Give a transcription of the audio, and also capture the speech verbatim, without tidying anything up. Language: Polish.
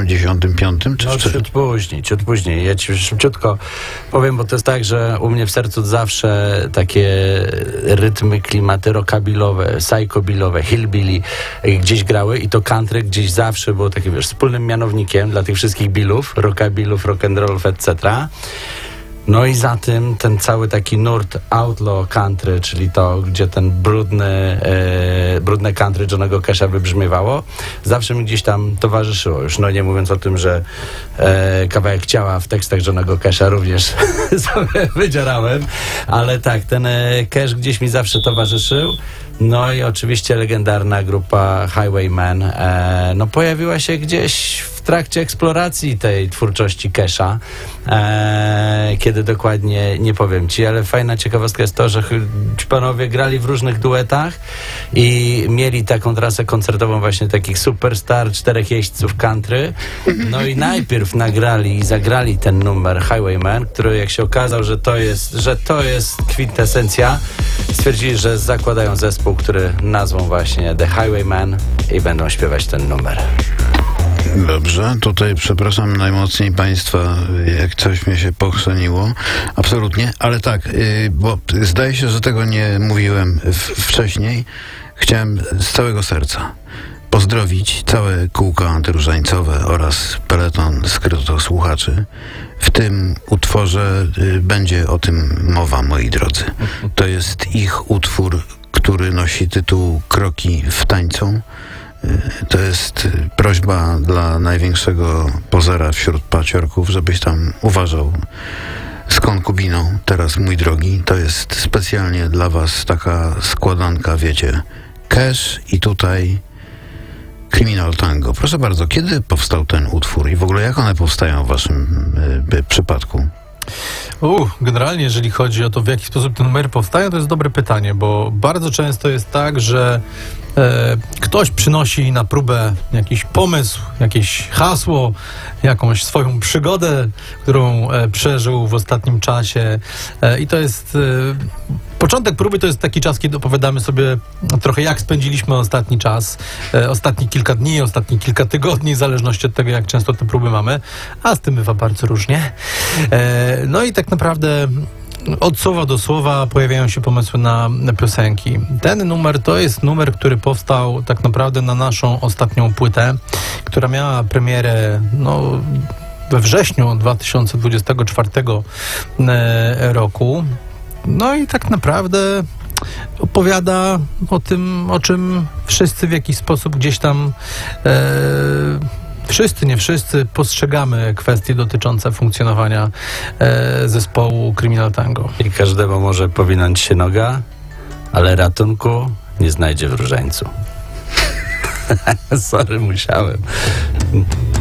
osiemdziesiątym piątym? Czy No, wcześniej? ciut później, ciut później. Ja ci szybciutko powiem, bo to jest tak, że u mnie w sercu zawsze takie rytmy, klimaty rockabillowe, psychobillowe, hillbilly gdzieś grały i to country gdzieś zawsze było takim, wiesz, wspólnym mianownikiem dla tych wszystkich billów, rockabillów, rock'n'rollów, et cetera. No i za tym ten cały taki nurt outlaw country, czyli to, gdzie ten brudny, e, brudne country Johnnego Casha wybrzmiewało, zawsze mi gdzieś tam towarzyszyło. Już no nie mówiąc o tym, że e, kawałek ciała w tekstach Johnnego Casha również sobie wydzierałem, ale tak, ten e, Cash gdzieś mi zawsze towarzyszył. No i oczywiście legendarna grupa Highwaymen e, no pojawiła się gdzieś w trakcie eksploracji tej twórczości Casha, e, kiedy dokładnie nie powiem ci, ale fajna ciekawostka jest to, że ci panowie grali w różnych duetach i mieli taką trasę koncertową właśnie takich superstar, czterech jeźdźców country. No i najpierw nagrali i zagrali ten numer Highwaymen, który jak się okazało, że to jest, że to jest kwintesencja, stwierdzili, że zakładają zespół, który nazwą właśnie The Highwaymen i będą śpiewać ten numer. Dobrze, tutaj przepraszam najmocniej państwa, jak coś mnie się pochrzeniło. Absolutnie, ale tak, yy, bo zdaje się, że tego nie mówiłem w, wcześniej. Chciałem z całego serca pozdrowić całe kółko antyróżańcowe oraz peleton skrytosłuchaczy. W tym utworze y, będzie o tym mowa, moi drodzy. To jest ich utwór, który nosi tytuł Kroki w tańcu. To jest prośba dla największego pozera wśród paciorków, żebyś tam uważał z konkubiną. Teraz, mój drogi, to jest specjalnie dla was taka składanka, wiecie, Cash i tutaj Criminal Tango. Proszę bardzo, kiedy powstał ten utwór i w ogóle jak one powstają w waszym y, przypadku? Uh, generalnie jeżeli chodzi o to, w jaki sposób te numery powstają, to jest dobre pytanie, bo bardzo często jest tak, że e, ktoś przynosi na próbę jakiś pomysł, jakieś hasło, jakąś swoją przygodę, którą e, przeżył w ostatnim czasie e, i to jest... E, Początek próby to jest taki czas, kiedy opowiadamy sobie trochę, jak spędziliśmy ostatni czas, e, ostatnie kilka dni, ostatnie kilka tygodni, w zależności od tego, jak często te próby mamy, a z tym bywa bardzo różnie. E, no i tak naprawdę od słowa do słowa pojawiają się pomysły na, na piosenki. Ten numer to jest numer, który powstał tak naprawdę na naszą ostatnią płytę, która miała premierę, no... we wrześniu dwa tysiące dwudziestego czwartego roku. No i tak naprawdę opowiada o tym, o czym wszyscy w jakiś sposób gdzieś tam e, wszyscy, nie wszyscy postrzegamy kwestie dotyczące funkcjonowania e, zespołu Criminal Tango. I każdemu może powinąć się noga, ale ratunku nie znajdzie w różańcu. Sorry, musiałem.